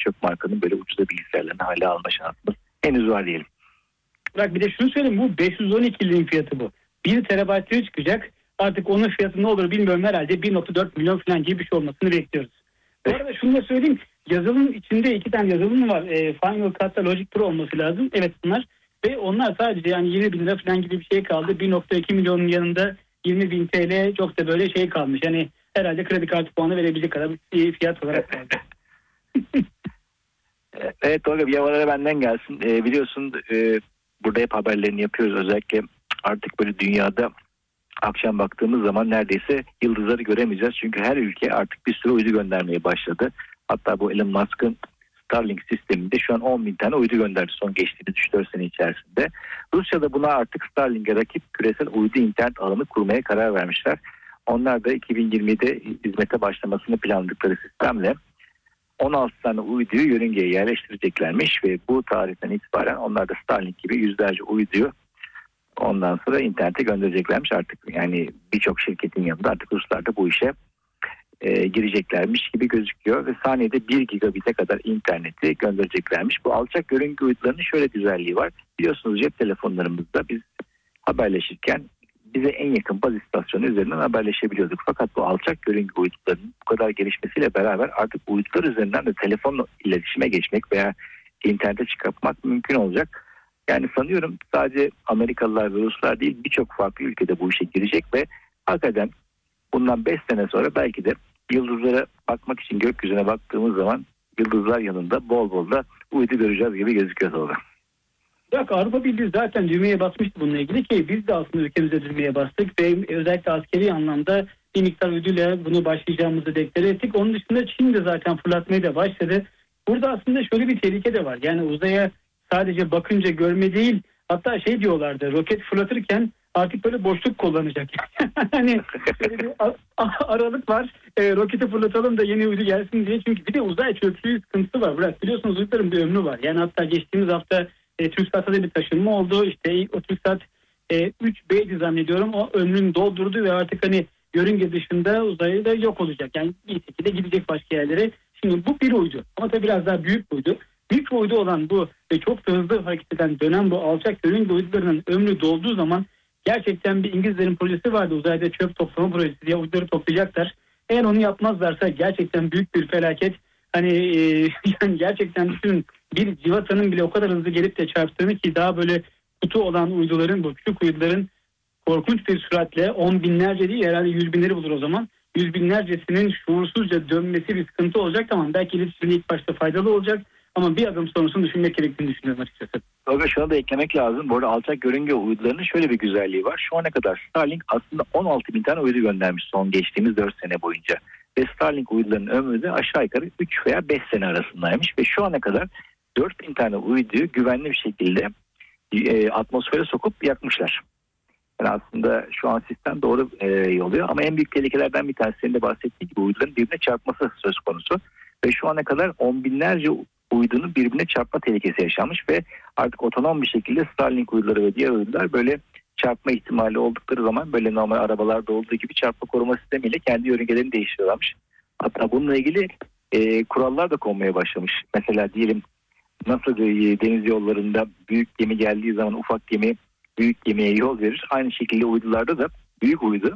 birçok markanın böyle ucuza bilgisayarlarını hala alma şansımız henüz var diyelim. Bak bir de şunu söyleyeyim, bu 512'liğin fiyatı bu. 1 terabaytlığı çıkacak. Artık onun fiyatı ne olur bilmiyorum, herhalde 1.4 milyon falan gibi bir şey olmasını bekliyoruz. Bu arada şunu da söyleyeyim. Yazılım içinde 2 tane yazılım var. Final Cut'ta Logic Pro olması lazım. Evet bunlar. Ve onlar sadece yani 20 bin lira falan gibi bir şey kaldı. 1.2 milyonun yanında 20 bin TL çok da böyle şey kalmış. Yani herhalde kredi kartı puanı verebilecek kadar bir fiyat olarak kaldı. Evet Tolga, bir havalara benden gelsin. Biliyorsun burada hep haberlerini yapıyoruz. Özellikle artık böyle dünyada akşam baktığımız zaman neredeyse yıldızları göremeyeceğiz. Çünkü her ülke artık bir sürü uydu göndermeye başladı. Hatta bu Elon Musk'ın Starlink sisteminde şu an 10 bin tane uydu gönderdi son geçtiğimiz 3-4 sene içerisinde. Rusya da buna artık Starlink'e rakip küresel uydu internet alanı kurmaya karar vermişler. Onlar da 2020'de hizmete başlamasını planladıkları sistemle 16 tane uyduyu yörüngeye yerleştireceklermiş ve bu tarihten itibaren onlar da Starlink gibi yüzlerce uyduyu ondan sonra internete göndereceklermiş artık. Yani birçok şirketin yanında artık Ruslar da bu işe gireceklermiş gibi gözüküyor ve saniyede 1 gigabit'e kadar interneti göndereceklermiş. Bu alçak yörünge uydularının şöyle güzelliği var. Biliyorsunuz cep telefonlarımızda biz haberleşirken bize en yakın baz istasyonu üzerinden haberleşebiliyorduk. Fakat bu alçak yörünge uydularının bu kadar gelişmesiyle beraber artık uydular üzerinden de telefonla iletişime geçmek veya internete çıkartmak mümkün olacak. Yani sanıyorum sadece Amerikalılar ve Ruslar değil, birçok farklı ülkede bu işe girecek ve hakikaten bundan 5 sene sonra belki de yıldızlara bakmak için gökyüzüne baktığımız zaman yıldızlar yanında bol bol da uydu göreceğiz gibi gözüküyor orada. Bak Avrupa Birliği zaten düğmeye basmıştı bununla ilgili ki biz de aslında ülkemizde düğmeye bastık ve özellikle askeri anlamda bir miktar uyduyla bunu başlayacağımızı deklare ettik. Onun dışında Çin de zaten fırlatmaya da başladı. Burada aslında şöyle bir tehlike de var. Yani uzaya sadece bakınca görme değil, hatta şey diyorlardı, roket fırlatırken artık böyle boşluk kullanacak. Hani böyle bir aralık var. Roketi fırlatalım da yeni uydu gelsin diye. Çünkü bir de uzay çöplüğü sıkıntısı var. Bırak biliyorsunuz uyduların bir ömrü var. Yani hatta geçtiğimiz hafta TürkSat'ta da bir taşınma oldu. İşte o TürkSat 3B'di zannediyorum. O ömrünü doldurdu ve artık hani yörünge dışında uzayda yok olacak. Yani bir şekilde gidecek başka yerlere. Şimdi bu bir uydu. Ama tabii biraz daha büyük uydu. Mikro uydu olan bu ve çok da hızlı hareket eden dönen bu alçak yörünge uydularının ömrü dolduğu zaman gerçekten bir İngilizlerin projesi vardı. Uzayda çöp toplama projesi diye uyduları toplayacaklar. Eğer onu yapmazlarsa gerçekten büyük bir felaket. Hani yani gerçekten düşünün, bir civatanın bile o kadar hızlı gelip de çarptığını ki daha böyle kutu olan uyduların, bu küçük uyduların korkunç bir süratle 10 binlerce değil herhalde 100 binleri bulur o zaman. 100 binlercesinin şuursuzca dönmesi bir sıkıntı olacak. Tamam belki iletişimde ilk başta faydalı olacak ama bir adım sonrasını düşünmek gerektiğini düşünüyorum açıkçası. Tabii şunu da eklemek lazım. Bu arada alçak yörünge uydularının şöyle bir güzelliği var. Şu ana kadar Starlink aslında 16 bin tane uydu göndermiş son geçtiğimiz 4 sene boyunca. Ve Starlink uydularının ömrü de aşağı yukarı 3 veya 5 sene arasındaymış. Ve şu ana kadar 4 bin tane uyduyu güvenli bir şekilde atmosfere sokup yakmışlar. Yani aslında şu an sistem doğru yoluyor. Ama en büyük tehlikelerden bir tanesi senin de bahsettiğin gibi uyduların birbirine çarpması söz konusu. Ve şu ana kadar 10 binlerce uydunun birbirine çarpma tehlikesi yaşanmış ve artık otonom bir şekilde Starlink uyduları ve diğer uydular böyle çarpma ihtimali oldukları zaman böyle normal arabalarda olduğu gibi çarpma koruma sistemiyle kendi yörüngelerini değiştiriyorlarmış. Hatta bununla ilgili kurallar da konmaya başlamış. Mesela diyelim nasıl deniz yollarında büyük gemi geldiği zaman ufak gemi büyük gemiye yol verir. Aynı şekilde uydularda da büyük uydu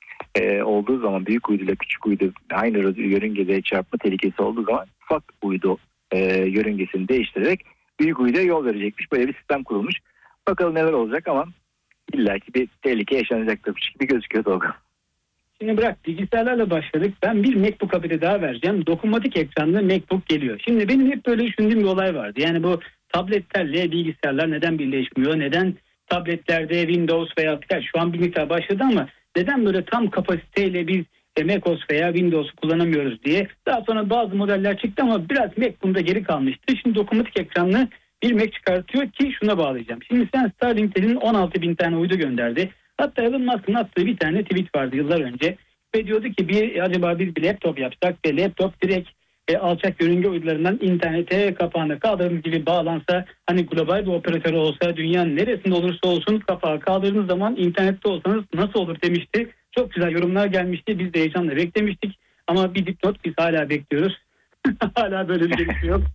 olduğu zaman, büyük uyduyla küçük uydu aynı yörüngede çarpma tehlikesi olduğu zaman ufak uydu yörüngesini değiştirerek büyük uyduya yol verecekmiş. Böyle bir sistem kurulmuş. Bakalım neler olacak ama illaki bir tehlike yaşanacakmış gibi gözüküyor Tolga. Şimdi bırak bilgisayarlarla başladık. Ben bir MacBook haberi daha vereceğim. Dokunmatik ekranlı MacBook geliyor. Şimdi benim hep böyle düşündüğüm bir olay vardı. Yani bu tabletlerle bilgisayarlar neden birleşmiyor? Neden tabletlerde Windows veya şu an bir miktar başladı ama neden böyle tam kapasiteyle biz macOS veya Windows'u kullanamıyoruz diye. Daha sonra bazı modeller çıktı ama biraz Mac bunda geri kalmıştı. Şimdi dokunmatik ekranlı bir Mac çıkartıyor ki şuna bağlayacağım. Şimdi sen Starlink'lerin 16 bin tane uydu gönderdi. Hatta Elon Musk'ın attığı bir tane tweet vardı yıllar önce. Ve diyordu ki acaba biz bir laptop yapsak ve laptop direkt alçak yörünge uydularından internete kapağını kaldırdığınız gibi bağlansa, hani global bir operatör olsa, dünyanın neresinde olursa olsun kapağı kaldırdığınız zaman internette olsanız nasıl olur demişti. Çok güzel yorumlar gelmişti. Biz de heyecanla beklemiştik. Ama bir dipnot, biz hala bekliyoruz. Hala böyle bir şey yok.